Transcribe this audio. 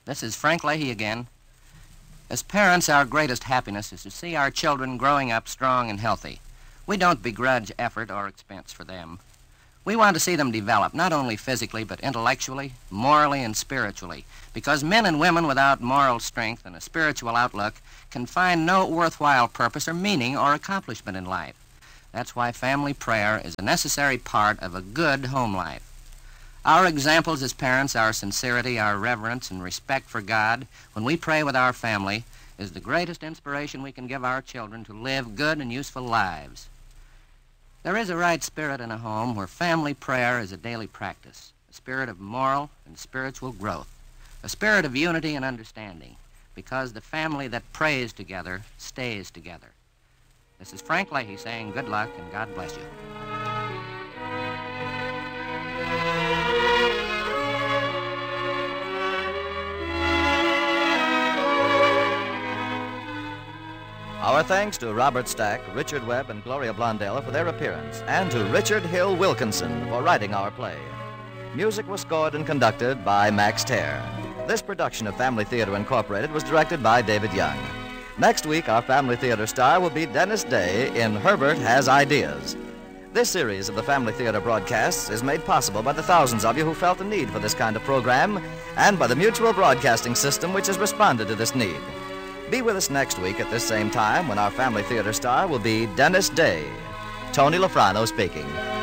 This is Frank Leahy again. As parents, our greatest happiness is to see our children growing up strong and healthy. We don't begrudge effort or expense for them. We want to see them develop, not only physically, but intellectually, morally, and spiritually, because men and women without moral strength and a spiritual outlook can find no worthwhile purpose or meaning or accomplishment in life. That's why family prayer is a necessary part of a good home life. Our examples as parents, our sincerity, our reverence, and respect for God when we pray with our family is the greatest inspiration we can give our children to live good and useful lives. There is a right spirit in a home where family prayer is a daily practice, a spirit of moral and spiritual growth, a spirit of unity and understanding, because the family that prays together stays together. This is Frank Leahy saying good luck and God bless you. Our thanks to Robert Stack, Richard Webb, and Gloria Blondell for their appearance, and to Richard Hill Wilkinson for writing our play. Music was scored and conducted by Max Terr. This production of Family Theater Incorporated was directed by David Young. Next week, our Family Theater star will be Dennis Day in Herbert Has Ideas. This series of the Family Theater broadcasts is made possible by the thousands of you who felt the need for this kind of program, and by the Mutual Broadcasting System, which has responded to this need. Be with us next week at this same time when our Family Theater star will be Dennis Day. Tony Lafrano speaking.